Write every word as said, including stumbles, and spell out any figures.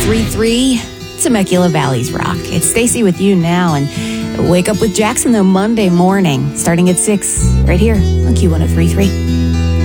three point three, Temecula Valley's Rock. It's Stacy with you now, and Wake Up with Jackson, though, Monday morning, starting at six, right here on Q one oh three point three.